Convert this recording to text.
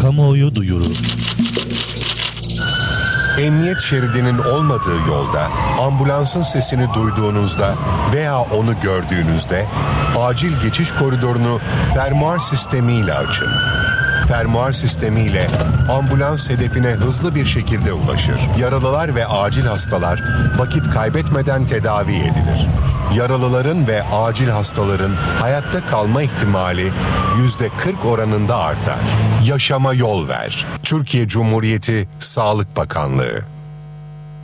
Kamuoyu duyurur. Emniyet şeridinin olmadığı yolda ambulansın sesini duyduğunuzda veya onu gördüğünüzde acil geçiş koridorunu fermuar sistemiyle açın. Fermuar sistemiyle ambulans hedefine hızlı bir şekilde ulaşır. Yaralılar ve acil hastalar vakit kaybetmeden tedavi edilir. Yaralıların ve acil hastaların hayatta kalma ihtimali %40 oranında artar. Yaşama yol ver. Türkiye Cumhuriyeti Sağlık Bakanlığı.